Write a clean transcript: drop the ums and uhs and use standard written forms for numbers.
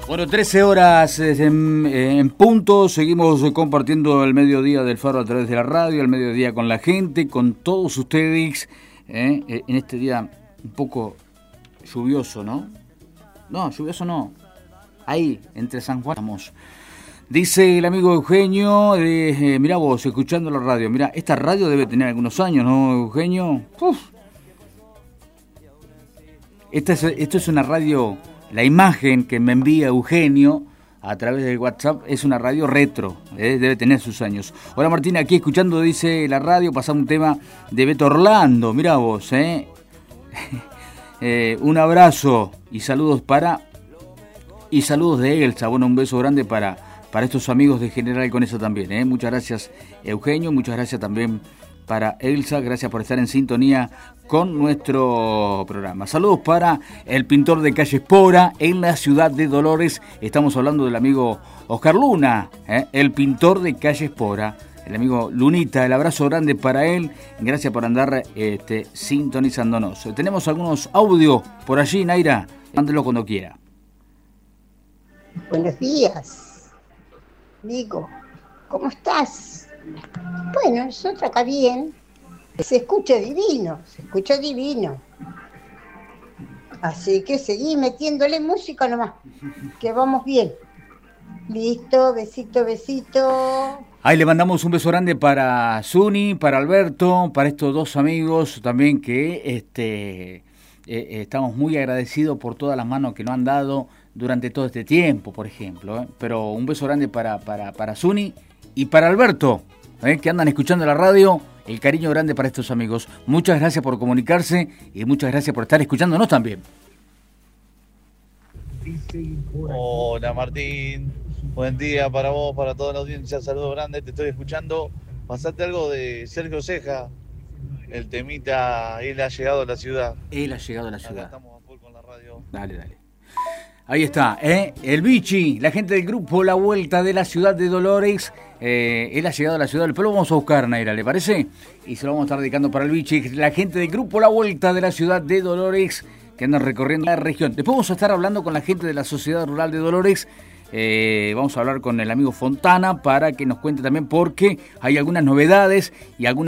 Bueno, 13 horas en punto, seguimos compartiendo el mediodía del Faro a través de la radio, el mediodía con la gente, con todos ustedes, en este día un poco lluvioso, ¿no? No, lluvioso no, ahí, entre San Juan estamos. Dice el amigo Eugenio, mirá vos, escuchando la radio, mirá, esta radio debe tener algunos años, ¿no, Eugenio? Uf. Esto es una radio, la imagen que me envía Eugenio a través del WhatsApp es una radio retro, debe tener sus años. Hola Martín, aquí escuchando, dice la radio, pasamos un tema de Beto Orlando, mirá vos, un abrazo y saludos de Elsa, bueno, un beso grande para estos amigos de General Conesa también, Muchas gracias Eugenio, muchas gracias también para Elsa, gracias por estar en sintonía con nuestro programa. Saludos para el pintor de calle Espora en la ciudad de Dolores. Estamos hablando del amigo Oscar Luna, el pintor de calle Espora, el amigo Lunita. El abrazo grande para él. Gracias por andar sintonizándonos. Tenemos algunos audios por allí, Naira. Mándelo cuando quiera. Buenos días, Nico. ¿Cómo estás? Bueno, nosotros acá bien. Se escucha divino. Así que seguí metiéndole música nomás, que vamos bien. Listo, besito. Ahí le mandamos un beso grande para Zuni, para Alberto, para estos dos amigos también que estamos muy agradecidos por todas las manos que nos han dado durante todo este tiempo, por ejemplo. Pero un beso grande para Zuni y para Alberto, que andan escuchando la radio. El cariño grande para estos amigos. Muchas gracias por comunicarse y muchas gracias por estar escuchándonos también. Hola Martín, buen día para vos, para toda la audiencia, saludos grandes, te estoy escuchando. Pasate algo de Sergio Ceja, el temita, él ha llegado a la ciudad. Él ha llegado a la ciudad. Acá estamos a full con la radio. Dale. Ahí está, el Bichi, la gente del grupo La Vuelta de la ciudad de Dolores. Él ha llegado a la ciudad del pueblo, vamos a buscar, Naira, ¿le parece? Y se lo vamos a estar dedicando para el Bichi, la gente del grupo La Vuelta de la ciudad de Dolores, que andan recorriendo la región. Después vamos a estar hablando con la gente de la Sociedad Rural de Dolores. Vamos a hablar con el amigo Fontana para que nos cuente también porque hay algunas novedades y algunas